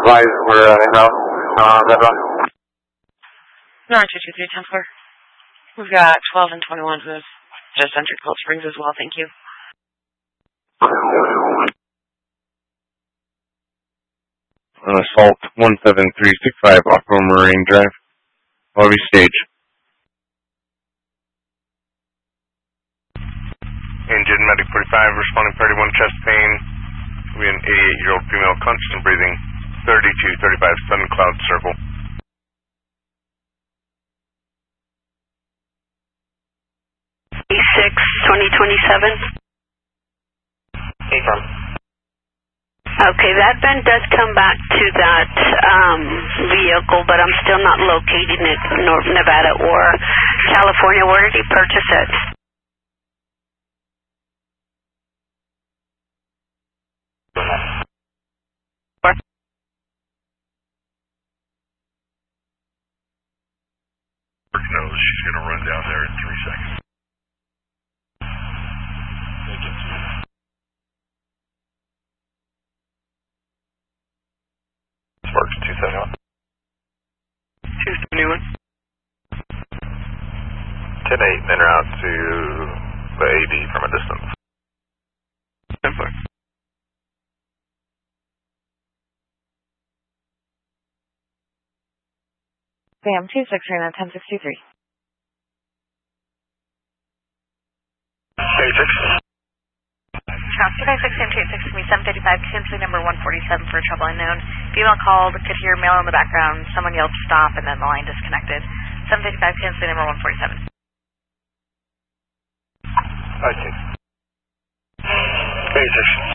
advise we're en route, red run. No, 223, 10-4. We've got 12 and 21 who have just entered Cold Springs as well, thank you. Assault 17365 Aquamarine Drive, Lobby Stage. Engine Medic 45, responding 31 chest pain. We have an 88-year-old female, constant breathing, 3235 Sun Cloud Circle. E6 2027. Affirm. Okay, that vent does come back to that vehicle, but I'm still not locating it in Nevada or California. Where did he purchase it? Knows she's going to run down there in 3 seconds. Sparks 271. 271. 10-8, en route to the AD from a distance. 10-4. Sam 269 1063. 296 me 755, cancel number 147 for trouble unknown. Female called, could hear male in the background. Someone yelled stop and then the line disconnected. 755, cancel number 147. Okay. 86.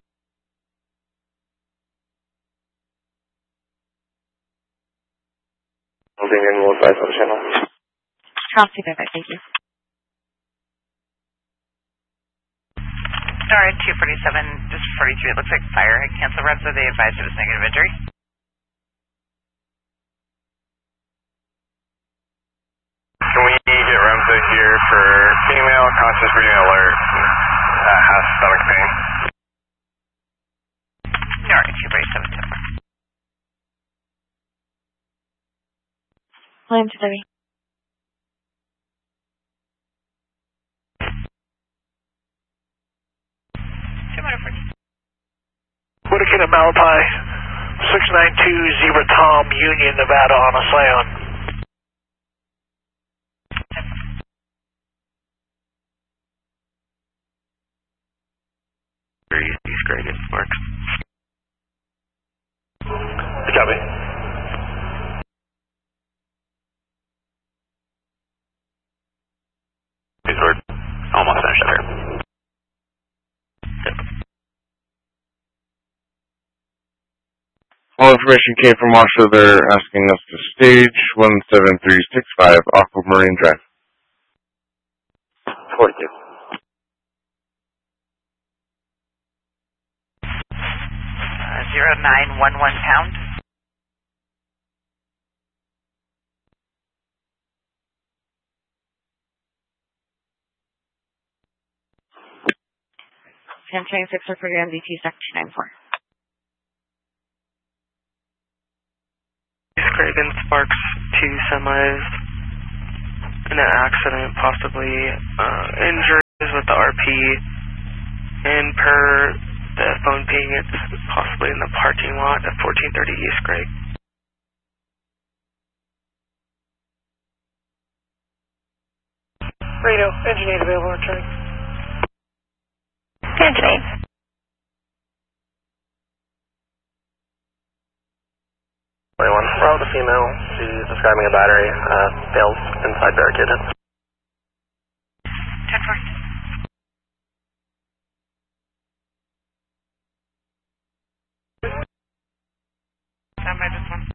Holding in will advise on the channel. Copy that, thank you. Alright, 247, just 43. It looks like fire had canceled reps, so they advised it was negative injury. Can we get Ramsey here for female, conscious breathing alert, has stomach pain? Alright, 247, 10-4. William 230. Whitaker to Malapai, 692 Zebra Tom, Union, Nevada on a Scion. East Greg and Mark. Copy. We're almost finished there. All information came from Marshall. They're asking us to stage 17365 Aquamarine Drive. 42. 0911 pound. Sam 26 for program DT Sector 94. East Craig and Sparks, 2 semis in an accident, possibly injuries with the RP, and per the phone ping, it's possibly in the parking lot at 1430 East Craig. Radio, engine 8 available, returning. Engine 8. Route the female. She's describing a battery. Fails inside barricaded. 10-4. Stand by this one.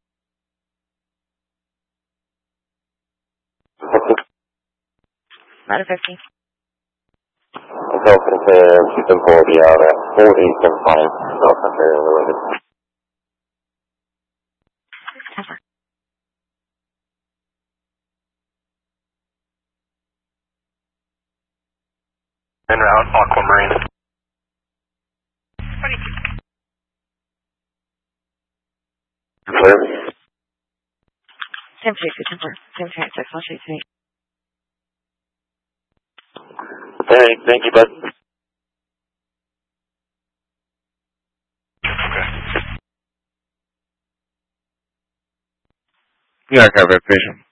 Matter 50. Hotel Center, Houston 40 out at 4875. Hotel Center related. 10-4. En route, Aquamarine. 22. Clear. Sam 32 Templar. Sam 26, I'll shoot you. Alright, thank you, bud. Okay. Yeah, copy, patient.